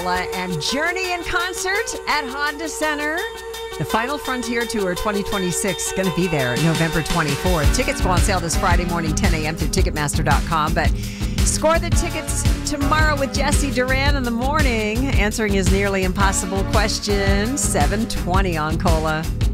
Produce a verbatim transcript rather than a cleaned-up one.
Coachella and Journey in concert at Honda Center. The Final Frontier Tour twenty twenty-six is going to be there November twenty-fourth. Tickets go on sale this Friday morning, ten a.m. through Ticketmaster dot com. But score the tickets tomorrow with Jesse Duran in the morning, answering his nearly impossible question, seven twenty on Cola.